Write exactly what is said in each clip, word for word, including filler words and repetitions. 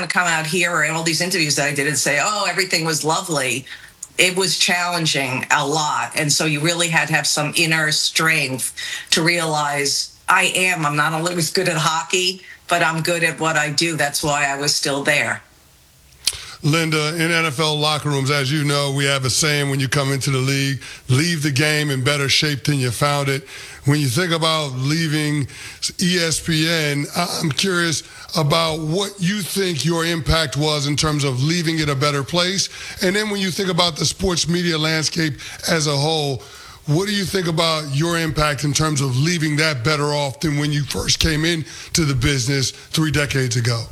to come out here and all these interviews that I did and say, oh, everything was lovely. It was challenging a lot. And so you really had to have some inner strength to realize I am, I'm not only as good at hockey, but I'm good at what I do. That's why I was still there. Linda, in N F L locker rooms, as you know, we have a saying when you come into the league, leave the game in better shape than you found it. When you think about leaving E S P N, I'm curious about what you think your impact was in terms of leaving it a better place. And then when you think about the sports media landscape as a whole, what do you think about your impact in terms of leaving that better off than when you first came into the business three decades ago?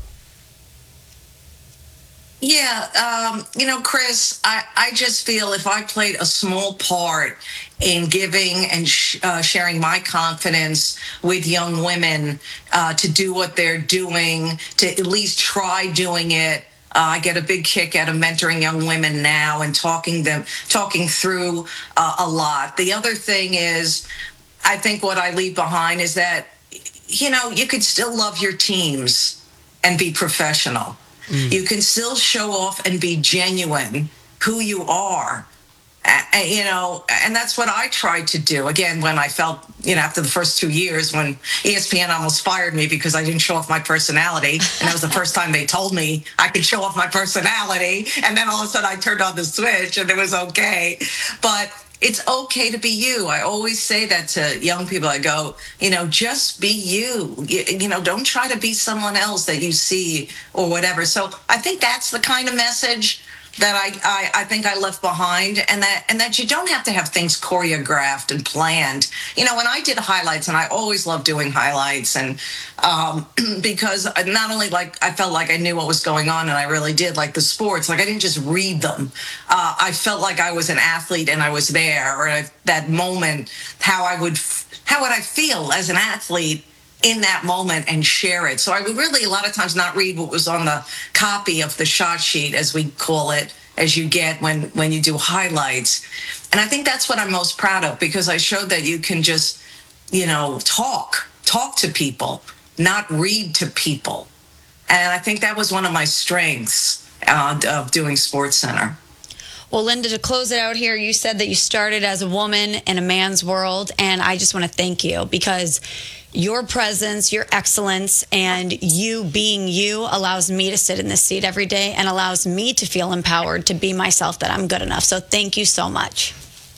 Yeah, um, you know, Chris, I, I just feel if I played a small part in giving and sh- uh, sharing my confidence with young women uh, to do what they're doing, to at least try doing it. Uh, I get a big kick out of mentoring young women now and talking them, talking through uh, a lot. The other thing is, I think what I leave behind is that, you know, you could still love your teams and be professional. Mm. You can still show off and be genuine who you are, uh, you know, and that's what I tried to do. Again, when I felt, you know, after the first two years when E S P N almost fired me because I didn't show off my personality. And that was the first time they told me I could show off my personality. And then all of a sudden I turned on the switch and it was okay. But it's okay to be you. I always say that to young people. I go, you know, just be you. You, you know, don't try to be someone else that you see or whatever. So I think that's the kind of message that I, I, I think I left behind, and that and that you don't have to have things choreographed and planned. You know, when I did highlights, and I always loved doing highlights, and um, because not only like I felt like I knew what was going on, and I really did, like the sports, like I didn't just read them. Uh, I felt like I was an athlete and I was there, or I, that moment, how I would, how would I feel as an athlete in that moment and share it. So I would really a lot of times not read what was on the copy of the shot sheet, as we call it, as you get when, when you do highlights. And I think that's what I'm most proud of, because I showed that you can just, you know, talk, talk to people, not read to people. And I think that was one of my strengths uh, of doing SportsCenter. Well, Linda, to close it out here, you said that you started as a woman in a man's world, and I just want to thank you, because your presence, your excellence, and you being you allows me to sit in this seat every day and allows me to feel empowered to be myself, that I'm good enough. So thank you so much.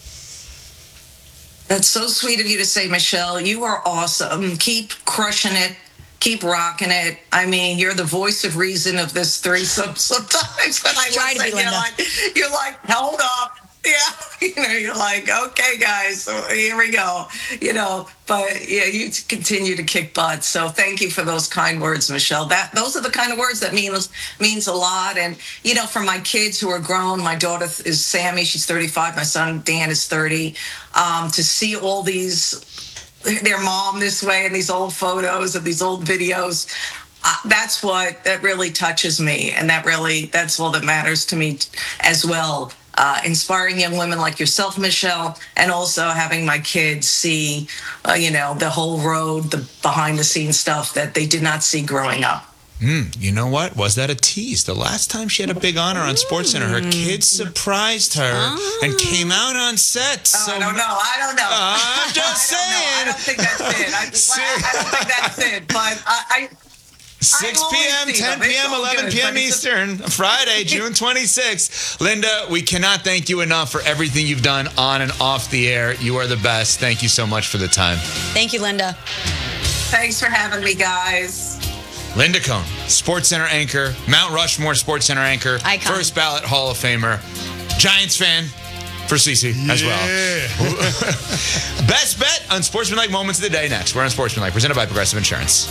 That's so sweet of you to say, Michelle. You are awesome. Keep crushing it. Keep rocking it. I mean, you're the voice of reason of this threesome sometimes. When I Try to be, you're Linda. like, you're like, hold up. Yeah, you know, you're like, okay, guys, so here we go. You know, but yeah, you continue to kick butt. So thank you for those kind words, Michelle. That those are the kind of words that means means a lot. And you know, for my kids who are grown, my daughter is Sammy. She's thirty-five. My son Dan is thirty. Um, to see all these, their mom this way, and these old photos and these old videos. Uh, that's what that really touches me, and that really that's all that matters to me as well. Uh, inspiring young women like yourself, Michelle, and also having my kids see, uh, you know, the whole road, the behind-the-scenes stuff that they did not see growing up. Mm, you know what? Was that a tease? The last time she had a big honor on SportsCenter, her kids surprised her oh. and came out on set. So, oh, I don't know. I don't know. Uh, I'm just I saying. I don't think that's it. I, I, I don't think that's it. But I... I six p.m., ten p.m., eleven p.m. Eastern, Friday, June twenty-sixth. Linda, we cannot thank you enough for everything you've done on and off the air. You are the best. Thank you so much for the time. Thank you, Linda. Thanks for having me, guys. Linda Cohn, SportsCenter anchor, Mount Rushmore SportsCenter anchor, Icon. First ballot Hall of Famer, Giants fan for Cece as yeah. well. Best bet on Sportsmanlike Moments of the Day next. We're on Sportsmanlike, presented by Progressive Insurance.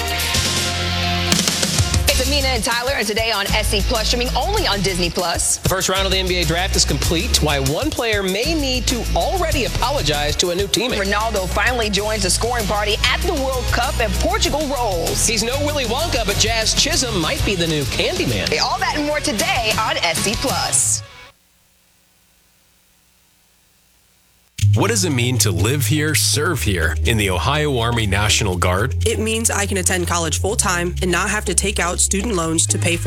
It's Amina and Tyler, and today on S C Plus, streaming only on Disney Plus. The first round of the N B A draft is complete. Why one player may need to already apologize to a new teammate. Ronaldo finally joins the scoring party at the World Cup, and Portugal rolls. He's no Willy Wonka, but Jazz Chisholm might be the new Candyman. All that and more today on S C Plus. What does it mean to live here, serve here in the Ohio Army National Guard? It means I can attend college full-time and not have to take out student loans to pay for